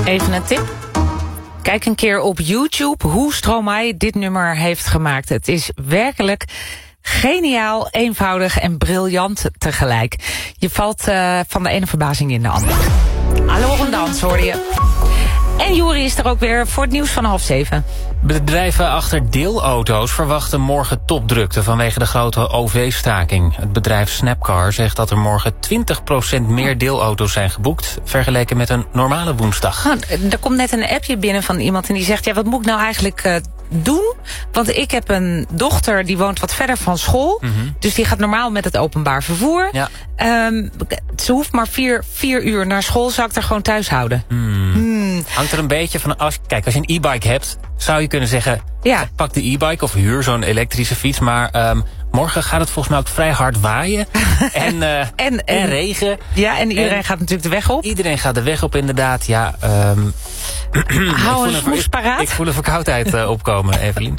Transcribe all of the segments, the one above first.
Even een tip. Kijk een keer op YouTube hoe Stromae dit nummer heeft gemaakt. Het is werkelijk geniaal, eenvoudig en briljant tegelijk. Je valt van de ene verbazing in de andere. Hallo, een dans hoorde je. En Juri is er ook weer voor het nieuws van 6:30. Bedrijven achter deelauto's verwachten morgen topdrukte vanwege de grote OV-staking. Het bedrijf Snapcar zegt dat er morgen 20% meer deelauto's zijn geboekt vergeleken met een normale woensdag. Er komt net een appje binnen van iemand en die zegt, ja, wat moet ik nou eigenlijk doen? Want ik heb een dochter die woont wat verder van school. Mm-hmm. Dus die gaat normaal met het openbaar vervoer. Ja. Ze hoeft maar 4 uur naar school. Zou ik er gewoon thuis houden? Hangt er een beetje van als je een e-bike hebt, zou je kunnen zeggen, ja, pak de e-bike of huur zo'n elektrische fiets. Maar morgen gaat het volgens mij ook vrij hard waaien. en regen. Ja, en iedereen gaat natuurlijk de weg op. Iedereen gaat de weg op, inderdaad. Ja, hou een smoes paraat. Ik voel een verkoudheid opkomen, Evelien.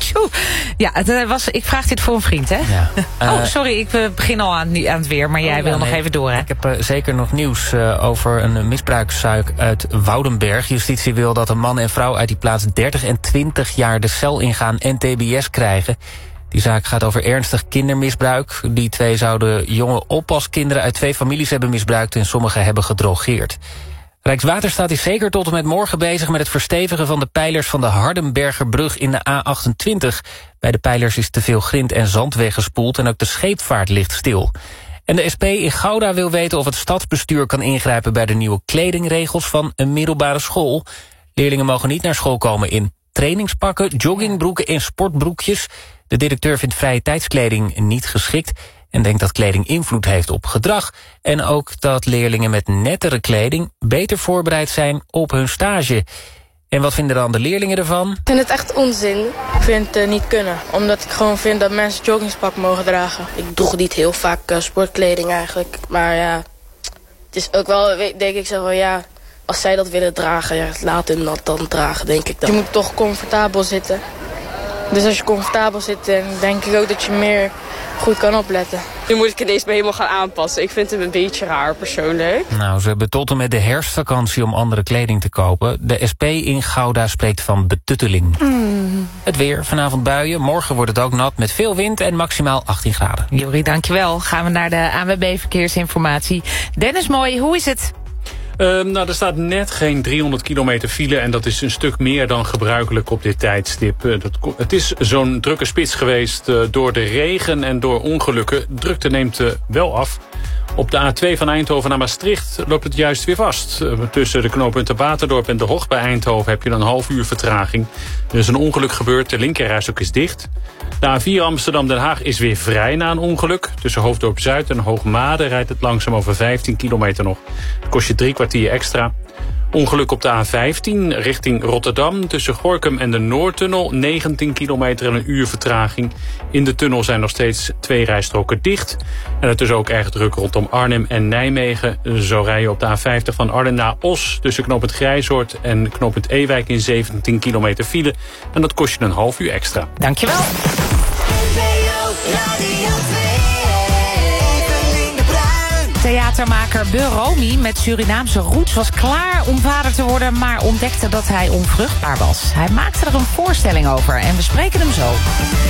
Ja, ik vraag dit voor een vriend, hè? Ja. Sorry, ik begin al aan het weer, maar jij wil nog even door, hè? Ik heb zeker nog nieuws over een misbruikzaak uit Woudenberg. Justitie wil dat een man en vrouw uit die plaats 30 en 20 jaar de cel ingaan en TBS krijgen. Die zaak gaat over ernstig kindermisbruik. Die twee zouden jonge oppaskinderen uit 2 families hebben misbruikt en sommigen hebben gedrogeerd. Rijkswaterstaat is zeker tot en met morgen bezig met het verstevigen van de pijlers van de Hardenbergerbrug in de A28. Bij de pijlers is te veel grind en zand weggespoeld en ook de scheepvaart ligt stil. En de SP in Gouda wil weten of het stadsbestuur kan ingrijpen bij de nieuwe kledingregels van een middelbare school. Leerlingen mogen niet naar school komen in trainingspakken, joggingbroeken en sportbroekjes. De directeur vindt vrije tijdskleding niet geschikt en denkt dat kleding invloed heeft op gedrag. En ook dat leerlingen met nettere kleding beter voorbereid zijn op hun stage. En wat vinden dan de leerlingen ervan? Ik vind het echt onzin. Ik vind het niet kunnen. Omdat ik gewoon vind dat mensen joggingspak mogen dragen. Ik droeg niet heel vaak sportkleding eigenlijk. Maar ja, het is ook wel, denk ik zo van ja, als zij dat willen dragen, ja, laat hun dat dan dragen, denk ik dan. Je moet toch comfortabel zitten. Dus als je comfortabel zit, dan denk ik ook dat je meer goed kan opletten. Nu moet ik ineens me helemaal gaan aanpassen. Ik vind het een beetje raar persoonlijk. Nou, ze hebben tot en met de herfstvakantie om andere kleding te kopen. De SP in Gouda spreekt van betutteling. Het weer, vanavond buien. Morgen wordt het ook nat met veel wind en maximaal 18 graden. Juri, dankjewel. Gaan we naar de ANWB Verkeersinformatie. Dennis Mooi, hoe is het? Er staat net geen 300 kilometer file en dat is een stuk meer dan gebruikelijk op dit tijdstip. Het is zo'n drukke spits geweest door de regen en door ongelukken. Drukte neemt wel af. Op de A2 van Eindhoven naar Maastricht loopt het juist weer vast. Tussen de knooppunten Waterdorp en De Hocht bij Eindhoven heb je een half uur vertraging. Er is een ongeluk gebeurd, de linkerrijstrook is dicht. De A4 Amsterdam-Den Haag is weer vrij na een ongeluk. Tussen Hoofddorp Zuid en Hoogmade rijdt het langzaam over 15 kilometer nog. Het kost je 3 kwartier extra. Ongeluk op de A15 richting Rotterdam. Tussen Gorinchem en de Noordtunnel 19 kilometer en een uur vertraging. In de tunnel zijn nog steeds 2 rijstroken dicht. En het is ook erg druk rondom Arnhem en Nijmegen. Zo rij je op de A50 van Arnhem naar Os. Tussen knooppunt Grijzoord en knooppunt Ewijk in 17 kilometer file. En dat kost je een half uur extra. Dankjewel. Theatermaker Beromi met Surinaamse roots was klaar om vader te worden, maar ontdekte dat hij onvruchtbaar was. Hij maakte er een voorstelling over en we spreken hem zo.